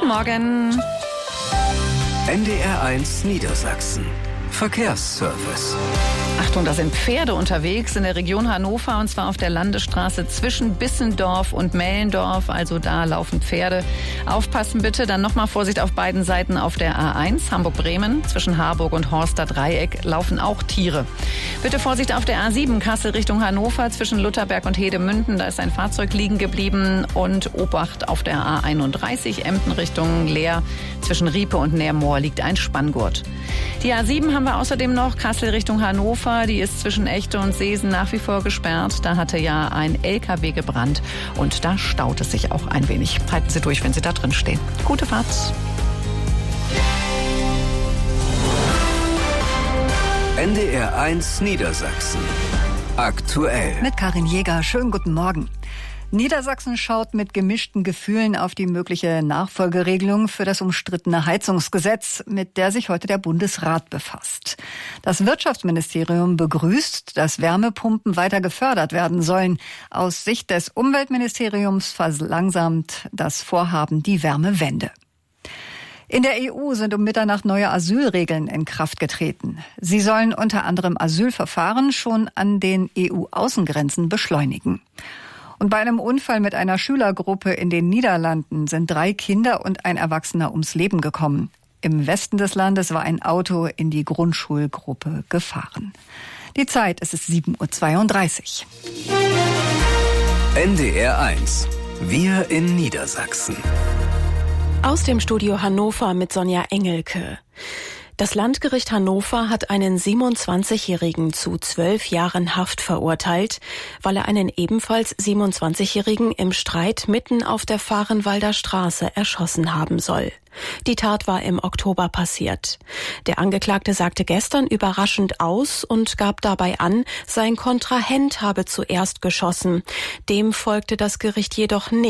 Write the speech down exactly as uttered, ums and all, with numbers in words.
Guten Morgen. N D R eins Niedersachsen. Verkehrsservice. Achtung, da sind Pferde unterwegs in der Region Hannover, und zwar auf der Landesstraße zwischen Bissendorf und Mellendorf. Also da laufen Pferde. Aufpassen bitte. Dann nochmal Vorsicht auf beiden Seiten auf der A eins Hamburg-Bremen. Zwischen Harburg und Horster Dreieck laufen auch Tiere. Bitte Vorsicht auf der A sieben Kassel Richtung Hannover. Zwischen Lutherberg und Hedemünden. Da ist ein Fahrzeug liegen geblieben. Und Obacht auf der A einunddreißig Emden Richtung Leer. Zwischen Riepe und Nährmoor liegt ein Spanngurt. Die A sieben haben wir außerdem noch Kassel Richtung Hannover. Die ist zwischen Echte und Seesen nach wie vor gesperrt. Da hatte ja ein L K W gebrannt und da staut es sich auch ein wenig. Halten Sie durch, wenn Sie da drin stehen. Gute Fahrt. N D R eins Niedersachsen. Aktuell. Mit Karin Jäger. Schönen guten Morgen. Niedersachsen schaut mit gemischten Gefühlen auf die mögliche Nachfolgeregelung für das umstrittene Heizungsgesetz, mit der sich heute der Bundesrat befasst. Das Wirtschaftsministerium begrüßt, dass Wärmepumpen weiter gefördert werden sollen. Aus Sicht des Umweltministeriums verlangsamt das Vorhaben die Wärmewende. In der E U sind um Mitternacht neue Asylregeln in Kraft getreten. Sie sollen unter anderem Asylverfahren schon an den E U-Außengrenzen beschleunigen. Und bei einem Unfall mit einer Schülergruppe in den Niederlanden sind drei Kinder und ein Erwachsener ums Leben gekommen. Im Westen des Landes war ein Auto in die Grundschulgruppe gefahren. Die Zeit, es ist sieben Uhr zweiunddreißig. N D R eins. Wir in Niedersachsen. Aus dem Studio Hannover mit Sonja Engelke. Das Landgericht Hannover hat einen siebenundzwanzigjährigen zu zwölf Jahren Haft verurteilt, weil er einen ebenfalls siebenundzwanzigjährigen im Streit mitten auf der Vahrenwalder Straße erschossen haben soll. Die Tat war im Oktober passiert. Der Angeklagte sagte gestern überraschend aus und gab dabei an, sein Kontrahent habe zuerst geschossen. Dem folgte das Gericht jedoch nicht.